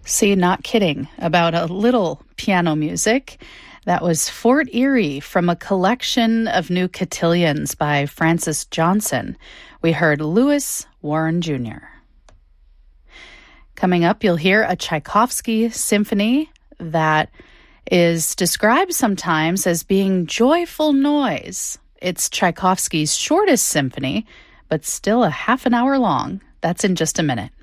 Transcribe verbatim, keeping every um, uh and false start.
See, not kidding about a little piano music. That was Fort Erie from a collection of new cotillions by Francis Johnson. We heard Lewis Warren Junior Coming up, you'll hear a Tchaikovsky symphony that is described sometimes as being joyful noise. It's Tchaikovsky's shortest symphony, but still a half an hour long. That's in just a minute.